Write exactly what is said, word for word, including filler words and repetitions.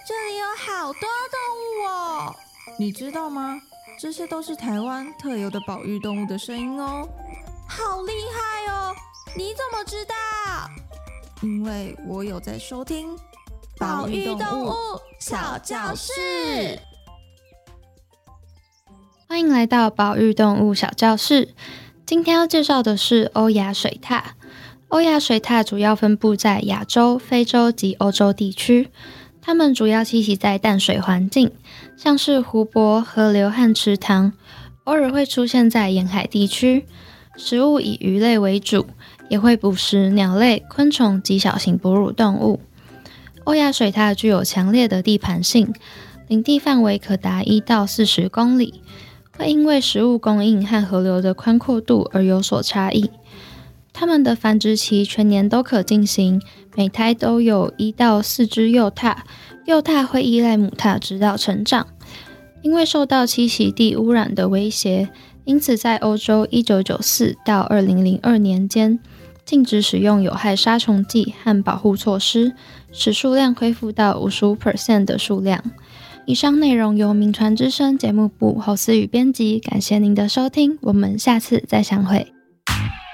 这里有好多动物哦！你知道吗？这些都是台湾特有的保育动物的声音哦。好厉害哦！你怎么知道？因为我有在收听保育动物小教室。 欢迎来到保育动物小教室。今天要介绍的是欧亚水獭。欧亚水獭主要分布在亚洲、非洲及欧洲地区。它们主要栖息在淡水环境，像是湖泊、河流和池塘，偶尔会出现在沿海地区。食物以鱼类为主，也会捕食鸟类、昆虫及小型哺乳动物。欧亚水獭具有强烈的地盘性，领地范围可达一到四十公里，会因为食物供应和河流的宽阔度而有所差异。它们的繁殖期全年都可进行，每胎都有一到四只幼獭，幼獭会依赖母獭直到成长。因为受到栖息地污染的威胁，因此在欧洲一九九四到二零零二年间，禁止使用有害杀虫剂和保护措施，使数量恢复到 百分之五十五 的数量。以上内容由铭传之声节目部侯思雨编辑，感谢您的收听，我们下次再相会。